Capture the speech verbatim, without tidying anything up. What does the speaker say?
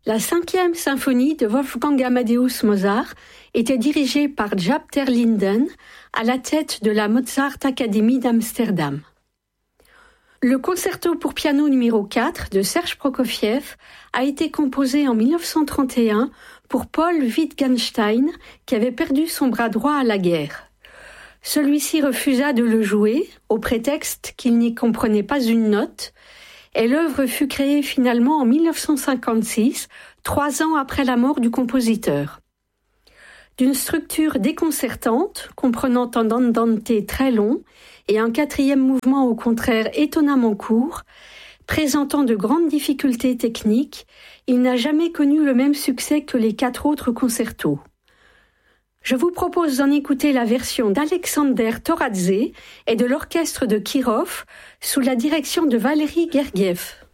La cinquième symphonie de Wolfgang Amadeus Mozart était dirigée par Jaap ter Linden à la tête de la Mozart Academy d'Amsterdam. Le concerto pour piano numéro quatre de Serge Prokofiev a été composé en mille neuf cent trente et un pour Paul Wittgenstein qui avait perdu son bras droit à la guerre. Celui-ci refusa de le jouer au prétexte qu'il n'y comprenait pas une note et l'œuvre fut créée finalement en mille neuf cent cinquante-six, trois ans après la mort du compositeur. D'une structure déconcertante, comprenant un andante très long et un quatrième mouvement au contraire étonnamment court, présentant de grandes difficultés techniques, il n'a jamais connu le même succès que les quatre autres concertos. Je vous propose d'en écouter la version d'Alexander Toradze et de l'orchestre de Kirov sous la direction de Valéry Gergiev.